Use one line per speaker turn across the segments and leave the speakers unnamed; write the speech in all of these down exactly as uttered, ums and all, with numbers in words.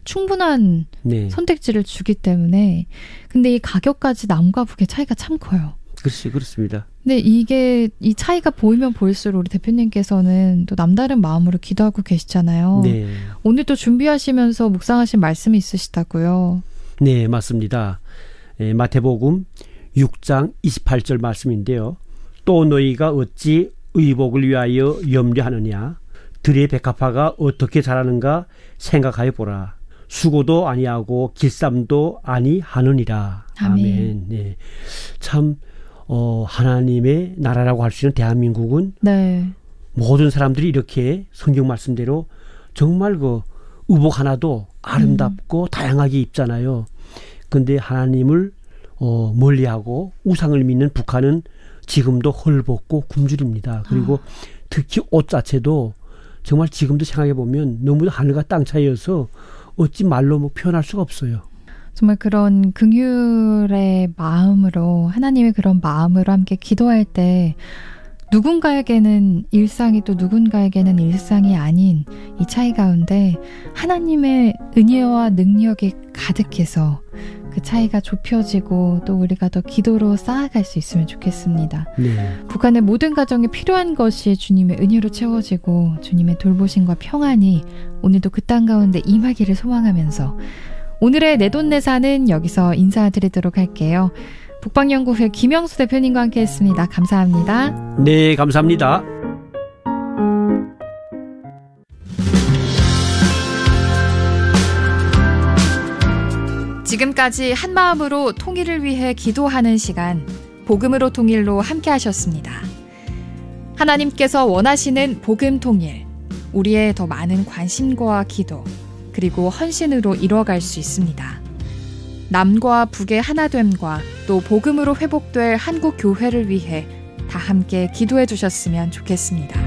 충분한
네.
선택지를 주기 때문에. 근데 이 가격까지 남과 북의 차이가 참 커요.
그렇지, 그렇습니다.
근데 이게 이 차이가 보이면 보일수록 우리 대표님께서는 또 남다른 마음으로 기도하고 계시잖아요.
네.
오늘 또 준비하시면서 묵상하신 말씀이 있으시다고요.
네, 맞습니다. 에, 마태복음 육 장 이십팔 절 말씀인데요. 또 너희가 어찌 의복을 위하여 염려하느냐? 들의 백합화가 어떻게 자라는가 생각하여 보라. 수고도 아니하고 길쌈도 아니하느니라. 아멘. 아멘. 네. 참 어, 하나님의 나라라고 할 수 있는 대한민국은
네.
모든 사람들이 이렇게 성경 말씀대로 정말 그 의복 하나도 아름답고 음. 다양하게 입잖아요. 그런데 하나님을 어, 멀리하고 우상을 믿는 북한은 지금도 헐벗고 굶주립니다. 그리고 아. 특히 옷 자체도 정말 지금도 생각해 보면 너무 하늘과 땅 차이여서 어찌 말로 뭐 표현할 수가 없어요.
정말 그런 긍휼의 마음으로 하나님의 그런 마음으로 함께 기도할 때 누군가에게는 일상이 또 누군가에게는 일상이 아닌 이 차이 가운데 하나님의 은혜와 능력이 가득해서 그 차이가 좁혀지고 또 우리가 더 기도로 쌓아갈 수 있으면 좋겠습니다.
네.
북한의 모든 가정에 필요한 것이 주님의 은혜로 채워지고 주님의 돌보심과 평안이 오늘도 그 땅 가운데 임하기를 소망하면서 오늘의 내돈내산은 여기서 인사드리도록 할게요. 북방연구회 김영수 대표님과 함께했습니다. 감사합니다.
네, 감사합니다.
지금까지 한마음으로 통일을 위해 기도하는 시간, 복음으로 통일로 함께하셨습니다. 하나님께서 원하시는 복음 통일, 우리의 더 많은 관심과 기도, 그리고 헌신으로 이뤄갈 수 있습니다. 남과 북의 하나됨과 또 복음으로 회복될 한국 교회를 위해 다 함께 기도해 주셨으면 좋겠습니다.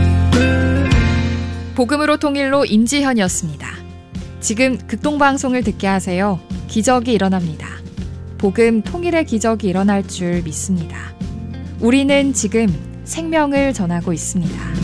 복음으로 통일로 임지현이었습니다. 지금 극동방송을 듣게 하세요. 기적이 일어납니다. 복음 통일의 기적이 일어날 줄 믿습니다. 우리는 지금 생명을 전하고 있습니다.